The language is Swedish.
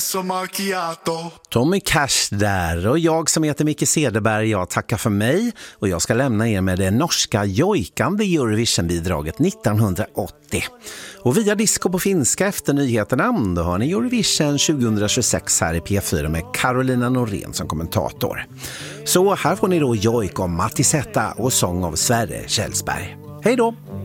espresso macchiato. Tommy Cash där, och jag som heter Micke Cederberg, jag tackar för mig och jag ska lämna er med det norska jojkande Eurovision-bidraget 1980. Och via disco på finska efter nyheterna, då har ni Eurovision 2026 här i P4 med Carolina Norén som kommentator. Så här får ni då jojk om Matti Zeta och sång av Sverre Kjellsberg. Hej då!